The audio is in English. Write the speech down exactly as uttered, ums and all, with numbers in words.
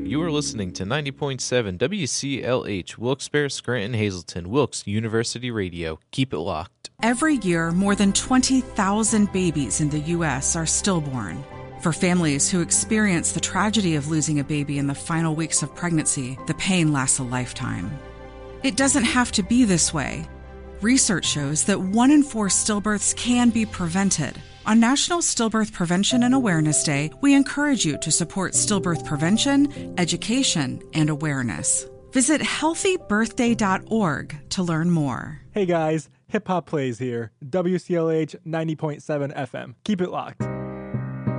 You are listening to ninety point seven W C L H, Wilkes-Barre, Scranton, Hazleton, Wilkes University Radio. Keep it locked. Every year, more than twenty thousand babies in the U S are stillborn. For families who experience the tragedy of losing a baby in the final weeks of pregnancy, the pain lasts a lifetime. It doesn't have to be this way. Research shows that one in four stillbirths can be prevented. On National Stillbirth Prevention and Awareness Day, we encourage you to support stillbirth prevention, education, and awareness. Visit healthy birthday dot org to learn more. Hey guys, Hip Hop Plays here, W C L H ninety point seven F M. Keep it locked.